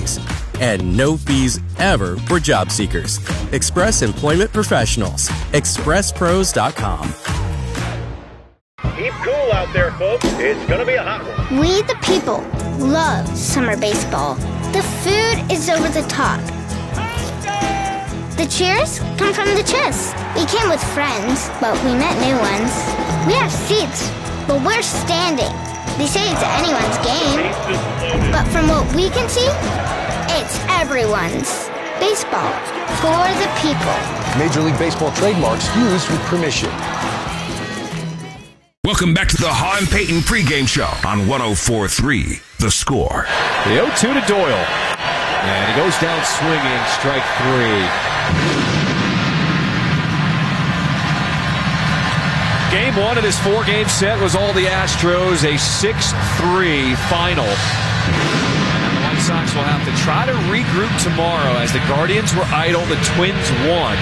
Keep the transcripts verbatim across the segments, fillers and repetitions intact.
weeks. And no fees ever for job seekers. Express Employment Professionals. express pros dot com. Keep cool out there, folks. It's going to be a hot one. We, the people, love summer baseball. The food is over the top. The cheers come from the chest. We came with friends, but we met new ones. We have seats, but we're standing. They say it's anyone's game, but from what we can see, it's everyone's. Baseball for the people. Major League Baseball trademarks used with permission. Welcome back to the Ha and Peyton pregame show on one oh four point three The Score. The oh two to Doyle. And he goes down swinging, strike three. Game one of this four-game set was all the Astros, a six three final. And the White Sox will have to try to regroup tomorrow as the Guardians were idle, the Twins won.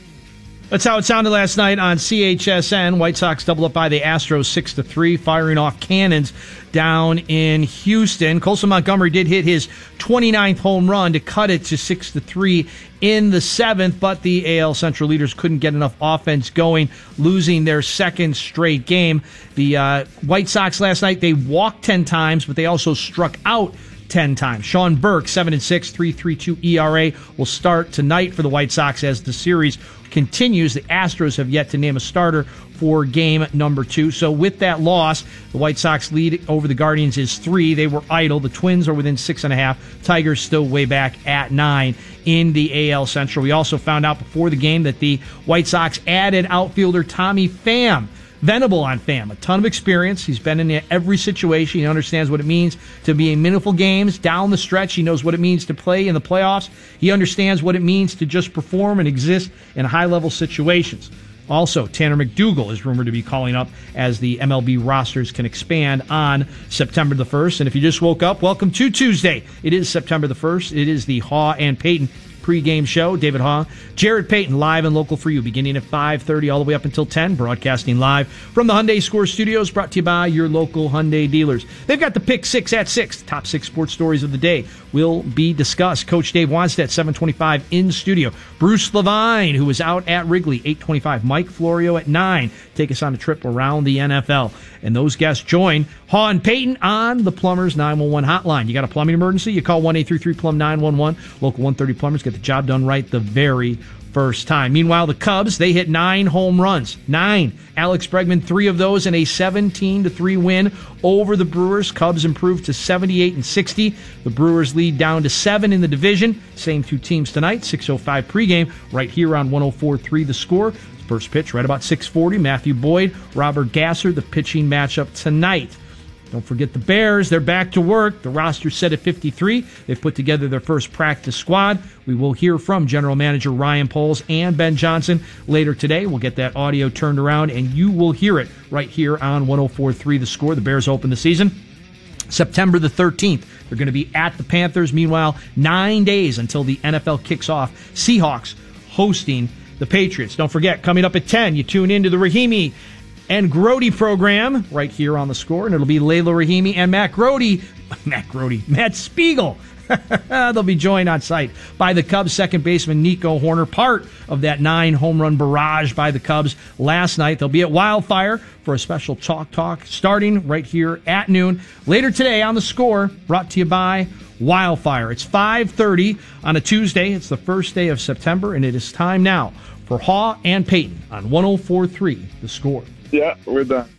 That's how it sounded last night on C H S N. White Sox double up by the Astros six to three, firing off cannons down in Houston. Colson Montgomery did hit his twenty-ninth home run to cut it to six to three in the seventh, but the A L Central leaders couldn't get enough offense going, losing their second straight game. The uh, White Sox last night, they walked ten times, but they also struck out ten times. Sean Burke, seven and six, three point three two E R A, will start tonight for the White Sox as the series continues. The Astros have yet to name a starter for game number two. So with that loss, the White Sox lead over the Guardians is three. They were idle. The Twins are within six and a half. Tigers still way back at nine in the A L Central. We also found out before the game that the White Sox added outfielder Tommy Pham. Venable on Pham, a ton of experience. He's been in every situation. He understands what it means to be in meaningful games down the stretch. He knows what it means to play in the playoffs. He understands what it means to just perform and exist in high-level situations. Also, Tanner McDougal is rumored to be calling up as the M L B rosters can expand on September the first. And if you just woke up, welcome to Tuesday. It is September the first. It is the Ha and Peyton pregame show. David Ha, Jared Payton, live and local for you, beginning at five thirty all the way up until ten, broadcasting live from the Hyundai Score Studios, brought to you by your local Hyundai dealers. They've got the Pick Six at six, the top six sports stories of the day will be discussed. Coach Dave Wanstead, seven twenty-five in studio. Bruce Levine, who is out at Wrigley, eight twenty-five. Mike Florio at nine, take us on a trip around the N F L. And those guests join Ha and Peyton on the Plumbers nine one one hotline. You got a plumbing emergency? You call one eight three three plumb nine one one. Local one thirty Plumbers get the job done right the very first time. Meanwhile, the Cubs, they hit nine home runs. Nine. Alex Bregman, three of those in a seventeen to three win over the Brewers. Cubs improved to seventy-eight and sixty. The Brewers lead down to seven in the division. Same two teams tonight. six oh five pregame right here on one oh four point three The Score. First pitch right about six forty. Matthew Boyd, Robert Gasser, the pitching matchup tonight. Don't forget the Bears. They're back to work. The roster's set at fifty-three. They've put together their first practice squad. We will hear from General Manager Ryan Poles and Ben Johnson later today. We'll get that audio turned around, and you will hear it right here on one oh four point three The Score. The Bears open the season September the thirteenth. They're going to be at the Panthers. Meanwhile, nine days until the N F L kicks off. Seahawks hosting the Patriots. Don't forget, coming up at ten, you tune into the Rahimi and Grody program right here on The Score, and it'll be Layla Rahimi and Matt Grody, Matt Grody, Matt Spiegel. They'll be joined on site by the Cubs second baseman Nico Horner, part of that nine home run barrage by the Cubs last night. They'll be at Wildfire for a special Chalk Talk starting right here at noon. Later today on The Score, brought to you by Wildfire. It's five thirty on a Tuesday. It's the first day of September, and it is time now for Ha and Peyton on one oh four point three The Score. Yeah, we're done.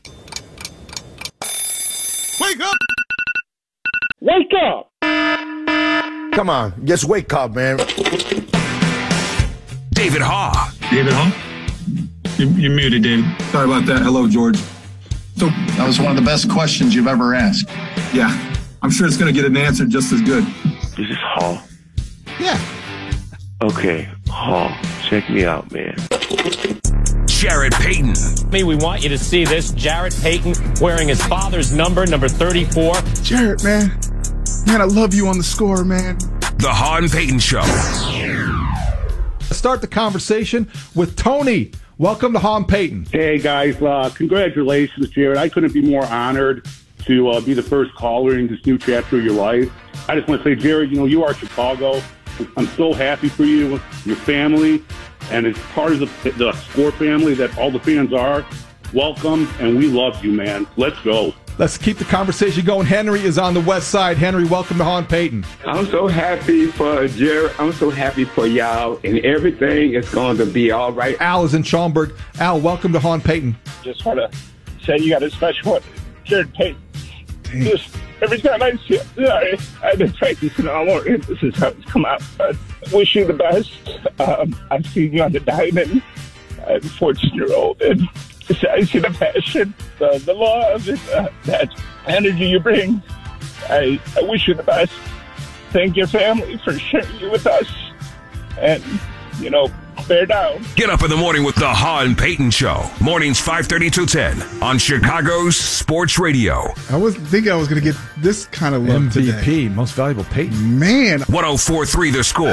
Wake up! Wake up! Come on, just wake up, man. David Ha. David Ha? You're, you're muted, David. Sorry about that. Hello, George. So that was one of the best questions you've ever asked. Yeah, I'm sure it's going to get an answer just as good. This is Ha. Yeah. Okay, Ha, check me out, man. Jared Payton. Me, we want you to see this. Jared Payton wearing his father's number, number thirty-four. Jared, man. Man, I love you on The Score, man. The Ha and Peyton Show. Start the conversation with Tony. Welcome to Ha and Peyton. Hey, guys. Uh, congratulations, Jared. I couldn't be more honored to uh, be the first caller in this new chapter of your life. I just want to say, Jared, you know, you are Chicago. I'm so happy for you, your family, and as part of the, the Score family that all the fans are. Welcome, and we love you, man. Let's go. Let's keep the conversation going. Henry is on the west side. Henry, welcome to Hall and Peyton. I'm so happy for Jared. I'm so happy for y'all, and everything is going to be all right. Al is in Schaumburg. Al, welcome to Hall and Peyton. Just want to say you got a special one, Jared Payton. Just every time I see it, sorry, I've been practicing all morning. This is how it's come out. I wish you the best. Um, I've seen you on the diamond. I'm fourteen-year-old, and I see the passion, the, the love, and, uh, that energy you bring. I, I wish you the best. Thank your family for sharing you with us. And, you know, bear down. Get up in the morning with the Hall and Peyton Show. Mornings five thirty to ten on Chicago's Sports Radio. I was thinking I was going to get this kind of love M V P, today. most valuable Peyton. Man. one oh four point three The Score.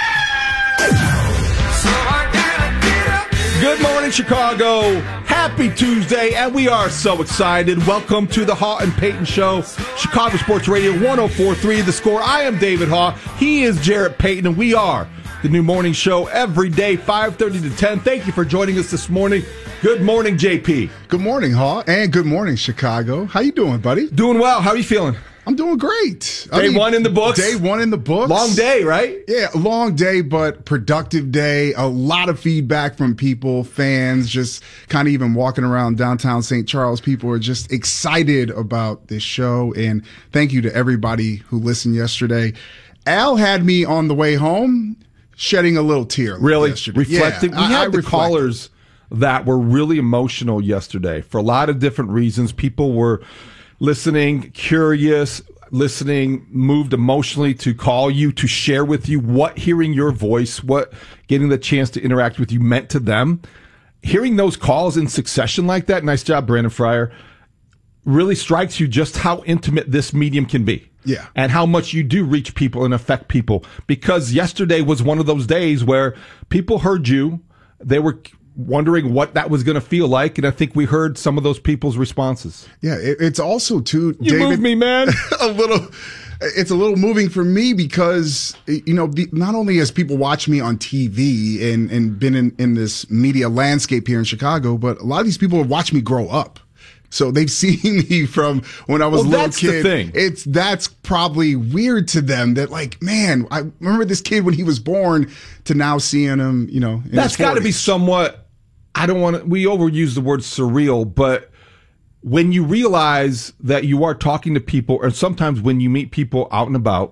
Good morning, Chicago. Happy Tuesday, and we are so excited. Welcome to the Haw and Peyton Show, Chicago Sports Radio, one oh four point three The Score. I am David Haw. He is Jarrett Payton, and we are the new morning show every day, five thirty to ten. Thank you for joining us this morning. Good morning, J P. Good morning, Haw, and good morning, Chicago. How you doing, buddy? Doing well. How are you feeling? I'm doing great. Day I mean, one in the books. Day one in the books. Long day, right? Yeah, long day, but productive day. A lot of feedback from people, fans, just kind of even walking around downtown Saint Charles. People are just excited about this show. And thank you to everybody who listened yesterday. Al had me on the way home shedding a little tear. Really? Yesterday. Reflecting? Yeah, we I, had I the reflected. callers that were really emotional yesterday for a lot of different reasons. People were listening, curious, listening, moved emotionally to call you, to share with you what hearing your voice, what getting the chance to interact with you meant to them. Hearing those calls in succession like that, nice job, Brandon Fryer, really strikes you just how intimate this medium can be. Yeah. And how much you do reach people and affect people. Because yesterday was one of those days where people heard you. They were wondering what that was going to feel like, and I think we heard some of those people's responses. Yeah, it, it's also too. You David, moved me, man. a little. It's a little moving for me because you know, be, not only has people watched me on T V and and been in in this media landscape here in Chicago, but a lot of these people have watched me grow up. So they've seen me from when I was well, a little that's kid. The thing. It's that's probably weird to them that like, man, I remember this kid when he was born to now seeing him, you know. In that's got to be somewhat. I don't want to, we overuse the word surreal, but when you realize that you are talking to people, or sometimes when you meet people out and about,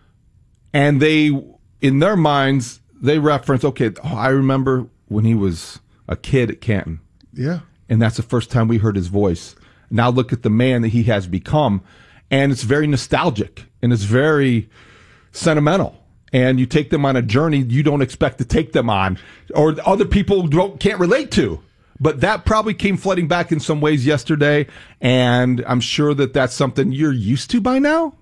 and they, in their minds, they reference, okay, oh, I remember when he was a kid at Canton. Yeah. And that's the first time we heard his voice. Now look at the man that he has become. And it's very nostalgic, and it's very sentimental. And you take them on a journey you don't expect to take them on, or other people don't, can't relate to. But that probably came flooding back in some ways yesterday, and I'm sure that that's something you're used to by now?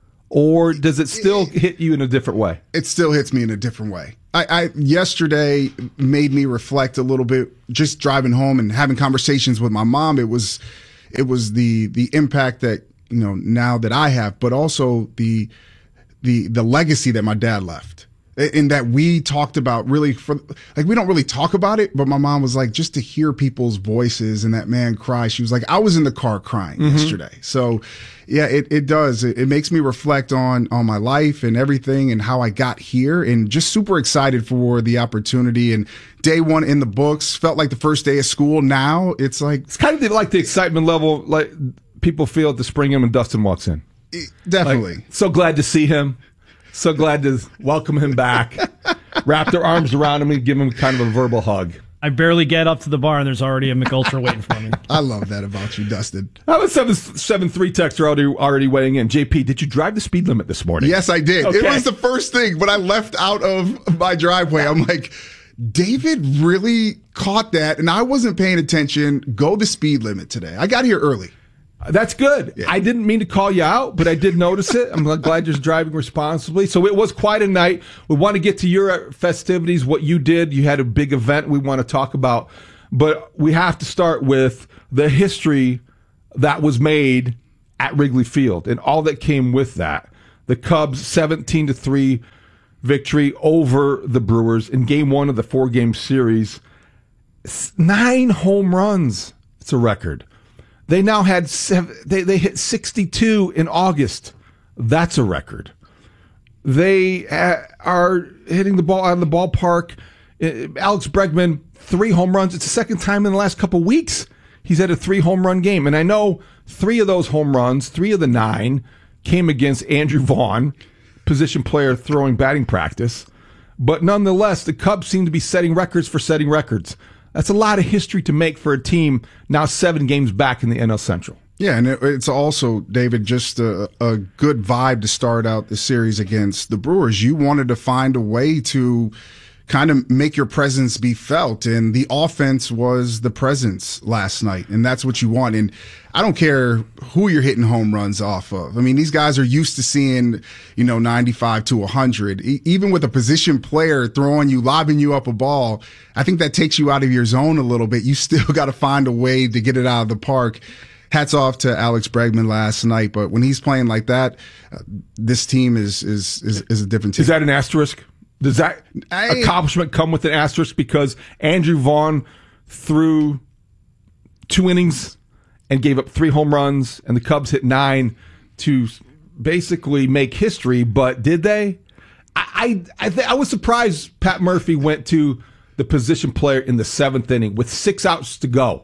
Or does it still hit you in a different way? It still hits me in a different way. I, I yesterday made me reflect a little bit, just driving home and having conversations with my mom. It was, it was the the impact that, you know, now that I have, but also the the the legacy that my dad left, in that we talked about really for like we don't really talk about it, but my mom was like, just to hear people's voices and that man cry, she was like, I was in the car crying mm-hmm. yesterday. So yeah, it, it does. It, it makes me reflect on on my life and everything and how I got here, and just super excited for the opportunity. And day one in the books felt like the first day of school. Now it's like it's kind of like the excitement level like people feel at the spring when Dustin walks in. Definitely. Like, so glad to see him. So glad to welcome him back. Wrap their arms around him and give him kind of a verbal hug. I barely get up to the bar and there's already a McUltra waiting for me. I love that about you, Dustin. I was seven seven three texter already already weighing in. J P, did you drive the speed limit this morning? Yes, I did. Okay. It was the first thing when I left out of my driveway. I'm like, David really caught that, and I wasn't paying attention. Go the speed limit today. I got here early. That's good. Yeah. I didn't mean to call you out, but I did notice it. I'm glad you're driving responsibly. So it was quite a night. We want to get to your festivities, what you did. You had a big event we want to talk about. But we have to start with the history that was made at Wrigley Field and all that came with that. The Cubs seventeen to three victory over the Brewers in game one of the four-game series. Nine home runs. It's a record. They now had seven, they, they hit sixty-two in August. That's a record. They are hitting the ball out of the ballpark. Alex Bregman, three home runs. It's the second time in the last couple of weeks he's had a three home run game. And I know three of those home runs, three of the nine, came against Andrew Vaughn, position player throwing batting practice. But nonetheless, the Cubs seem to be setting records for setting records. That's a lot of history to make for a team now seven games back in the N L Central. Yeah, and it's also, David, just a, a good vibe to start out the series against the Brewers. You wanted to find a way to kind of make your presence be felt, and the offense was the presence last night, and that's what you want. And I don't care who you're hitting home runs off of. I mean, these guys are used to seeing, you know, ninety-five to one hundred. E- even with a position player throwing you, lobbing you up a ball, I think that takes you out of your zone a little bit. You still got to find a way to get it out of the park. Hats off to Alex Bregman last night, but when he's playing like that, uh, this team is, is is is a different team. Is that an asterisk? Does that I, accomplishment come with an asterisk because Andrew Vaughn threw two innings and gave up three home runs, and the Cubs hit nine to basically make history? But did they? I I, I, th- I was surprised Pat Murphy went to the position player in the seventh inning with six outs to go.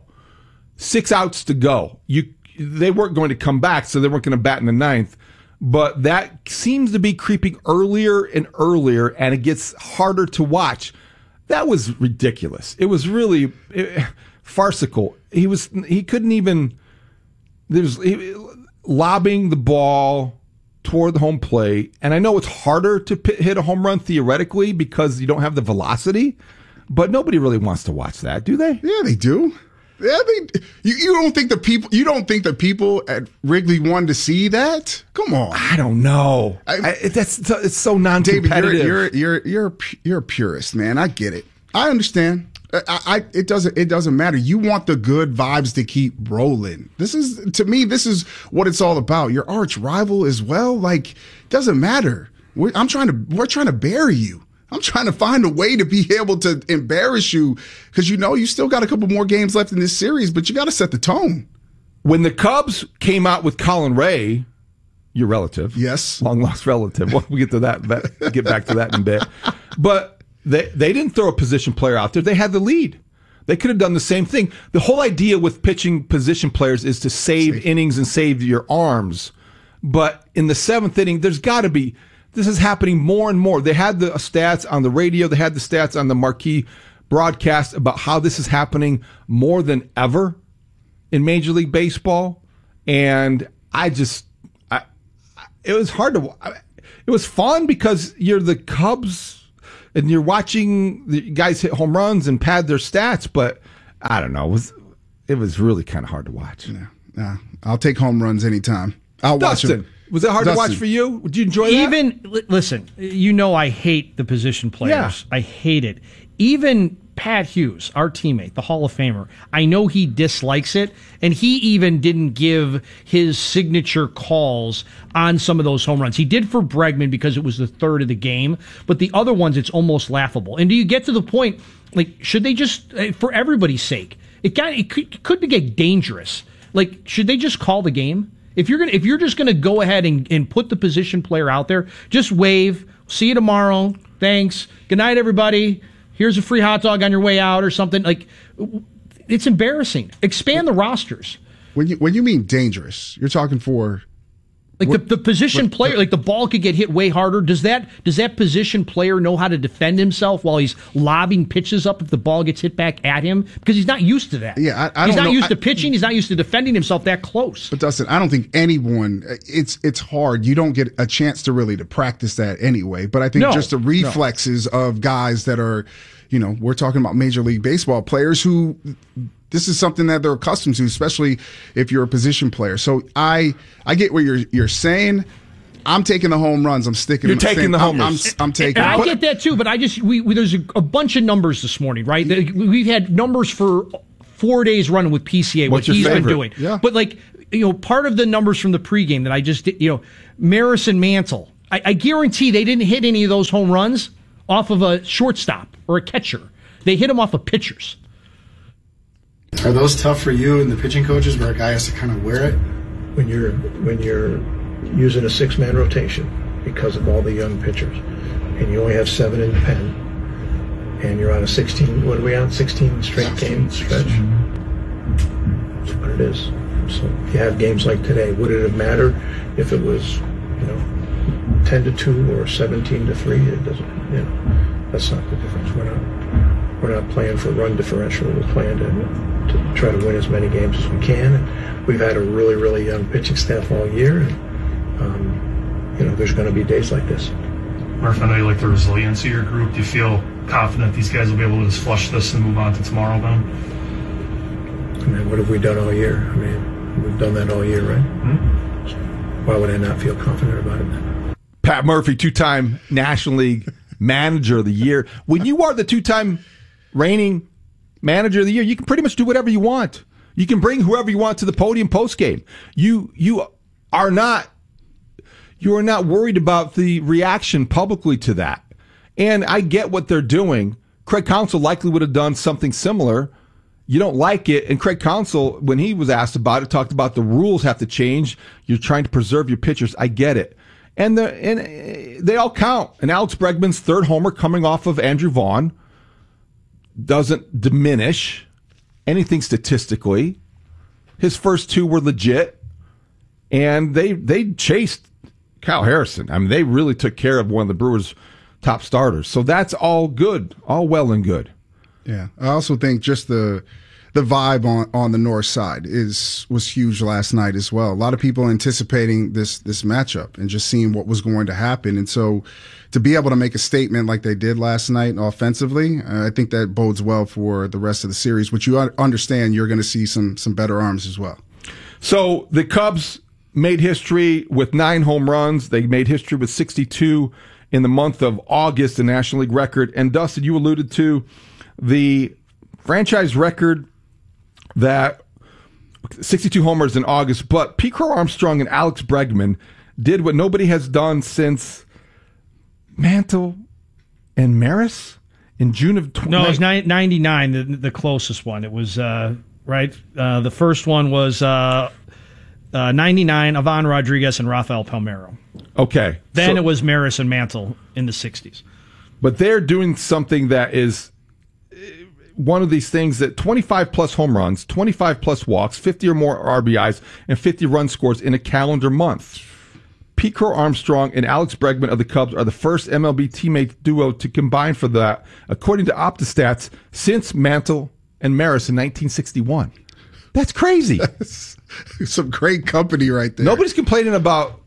Six outs to go. You, they weren't going to come back, so they weren't going to bat in the ninth. But that seems to be creeping earlier and earlier, and it gets harder to watch. That was ridiculous. It was really it, farcical. He was he couldn't even. There's he, lobbing the ball toward the home plate, and I know it's harder to p- hit a home run theoretically because you don't have the velocity. But nobody really wants to watch that, do they? Yeah, they do. Yeah, they, you, you don't think the people you don't think the people at Wrigley wanted to see that? Come on, I don't know. I, I, that's it's so non-competitive. David, you're you're you're you're, you're a purist, man. I get it. I understand. I, I it doesn't it doesn't matter. You want the good vibes to keep rolling. This is to me. This is what it's all about. Your arch rival as well. Like, doesn't matter. We're, I'm trying to we're trying to bury you. I'm trying to find a way to be able to embarrass you because, you know, you still got a couple more games left in this series, but you got to set the tone. When the Cubs came out with Colin Ray, your relative. Yes. Long lost relative. We'll get to that, that get back to that in a bit. But they, they didn't throw a position player out there. They had the lead. They could have done the same thing. The whole idea with pitching position players is to save Safe. innings and save your arms. But in the seventh inning, there's got to be... This is happening more and more. They had the stats on the radio. They had the stats on the marquee broadcast about how this is happening more than ever in Major League Baseball. And I just, I, it was hard to, it was fun because you're the Cubs and you're watching the guys hit home runs and pad their stats. But I don't know. It was, it was really kind of hard to watch. Yeah, yeah. I'll take home runs anytime. I'll Dustin. watch them. Was it hard Dustin. to watch for you? Did you enjoy that? Even, listen, you know I hate the position players. Yeah. I hate it. Even Pat Hughes, our teammate, the Hall of Famer, I know he dislikes it, and he even didn't give his signature calls on some of those home runs. He did for Bregman because it was the third of the game, but the other ones, it's almost laughable. And do you get to the point, like, should they just, for everybody's sake, it got it could, it could get dangerous. Like, should they just call the game? If you're gonna, if you're just gonna go ahead and, and put the position player out there, just wave. See you tomorrow. Thanks. Good night, everybody. Here's a free hot dog on your way out, or something. Like, it's embarrassing. Expand the rosters. When you when you mean dangerous, you're talking for like what, the, the position what, player. Like the ball could get hit way harder. Does that does that position player know how to defend himself while he's lobbing pitches up if the ball gets hit back at him? Because he's not used to that. Yeah, I, I he's don't not know. used I, to pitching. He's not used to defending himself that close. But Dustin, I don't think anyone. It's it's hard. You don't get a chance to really to practice that anyway. But I think no, just the reflexes no. of guys that are, you know, we're talking about Major League Baseball players who. This is something that they're accustomed to, especially if you're a position player. So I I get what you're you're saying. I'm taking the home runs. I'm sticking. You're taking saying, the home runs. I'm, I'm, I'm taking. And I get that too, but I just we, we there's a, a bunch of numbers this morning, right? We've had numbers for four days running with P C A. What's what your he's favorite? been doing, yeah. But like you know, part of the numbers from the pregame that I just did, you know, Maris and Mantle, I, I guarantee they didn't hit any of those home runs off of a shortstop or a catcher. They hit them off of pitchers. Are those tough for you and the pitching coaches where a guy has to kind of wear it? When you're when you're using a six-man rotation because of all the young pitchers, and you only have seven in the pen, and you're on a sixteen, what are we on, sixteen straight game stretch? That's what it is. So if you have games like today, would it have mattered if it was, you know, ten to two or seventeen to three? It doesn't, you know, that's not the difference. We're not, we're not playing for run differential. We're playing to, to try to win as many games as we can. And we've had a really, really young pitching staff all year. And, um, you know, there's going to be days like this. Murph, I know you like the resiliency of your group. Do you feel confident these guys will be able to just flush this and move on to tomorrow then? I mean, what have we done all year? I mean, we've done that all year, right? Mm-hmm. So why would I not feel confident about it then? Pat Murphy, two-time National League Manager of the Year. When you are the two-time reigning Manager of the Year, you can pretty much do whatever you want. You can bring whoever you want to the podium post-game. You you are not you are not worried about the reaction publicly to that. And I get what they're doing. Craig Counsell likely would have done something similar. You don't like it. And Craig Counsell, when he was asked about it, talked about the rules have to change. You're trying to preserve your pitchers. I get it. And, the, and they all count. And Alex Bregman's third homer coming off of Andrew Vaughn doesn't diminish anything statistically. His first two were legit. And they they chased Kyle Harrison. I mean, they really took care of one of the Brewers' top starters. So that's all good, all well and good. Yeah, I also think just the the vibe on, on the north side is was huge last night as well. A lot of people anticipating this this matchup and just seeing what was going to happen. And so to be able to make a statement like they did last night offensively, uh, I think that bodes well for the rest of the series, which you understand you're going to see some some better arms as well. So the Cubs made history with nine home runs. They made history with sixty-two in the month of August, the National League record. And Dustin, you alluded to the franchise record that sixty-two homers in August, but Pete Crow Armstrong and Alex Bregman did what nobody has done since Mantle and Maris in June of twenty. No, it was ninety-nine, the, the closest one. It was, uh, right? Uh, the first one was uh, uh, ninety-nine, Ivan Rodriguez and Rafael Palmeiro. Okay. Then so, it was Maris and Mantle in the sixties. But they're doing something that is one of these things that twenty-five plus home runs, twenty-five plus walks, fifty or more R B Is, and fifty run scores in a calendar month. Pete Crow Armstrong and Alex Bregman of the Cubs are the first M L B teammate duo to combine for that, according to OptaStats, since Mantle and Maris in nineteen sixty-one. That's crazy. That's some great company right there. Nobody's complaining about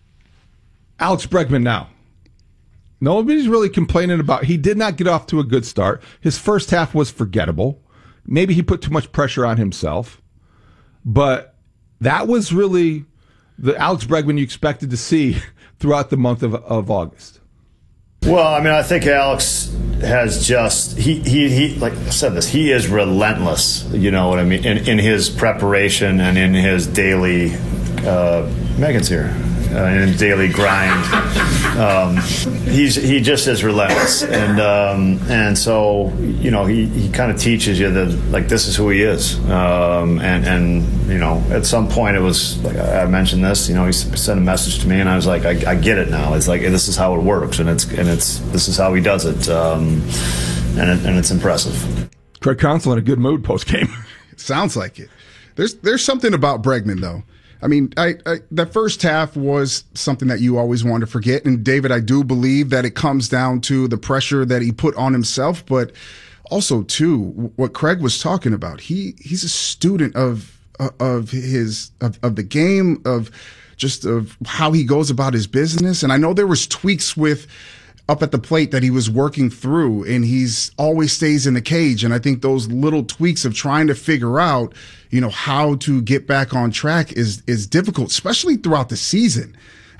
Alex Bregman now. Nobody's really complaining about, he did not get off to a good start. His first half was forgettable. Maybe he put too much pressure on himself. But that was really the Alex Bregman you expected to see throughout the month of, of August. Well, I mean, I think Alex has just, he, he, he, like I said this, he is relentless, you know what I mean, in, in his preparation and in his daily, uh, Megan's here. Uh, in daily grind, um, he's he just is relentless, and um, and so you know he, he kind of teaches you that like this is who he is, um, and and you know at some point it was like I mentioned this, you know he sent a message to me and I was like I, I get it now. It's like this is how it works, and it's and it's this is how he does it, um, and it, and it's impressive. Craig Counsell in a good mood post game. Sounds like it. There's there's something about Bregman though. I mean, I, I, that first half was something that you always want to forget. And, David, I do believe that it comes down to the pressure that he put on himself, but also, too, what Craig was talking about. He he's a student of of his of, of the game, of just of how he goes about his business. And I know there was tweaks with up at the plate that he was working through, and he's always stays in the cage. And I think those little tweaks of trying to figure out, you know, how to get back on track is is difficult, especially throughout the season.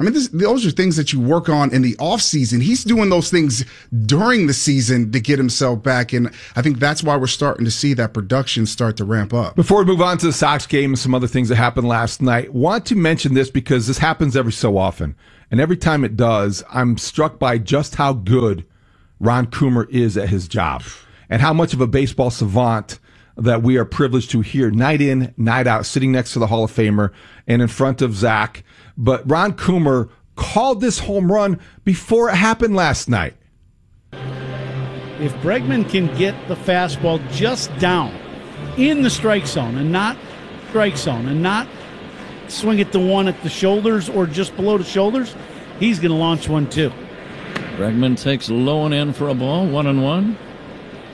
I mean, this, those are things that you work on in the off season. He's doing those things during the season to get himself back. And I think that's why we're starting to see that production start to ramp up. Before we move on to the Sox game and some other things that happened last night, want to mention this because this happens every so often. And every time it does, I'm struck by just how good Ron Coomer is at his job and how much of a baseball savant that we are privileged to hear night in, night out, sitting next to the Hall of Famer and in front of Zach. But Ron Coomer called this home run before it happened last night. If Bregman can get the fastball just down in the strike zone and not strike zone and not swing it to one at the shoulders or just below the shoulders, he's going to launch one too. Bregman takes low and in for a ball, one and one.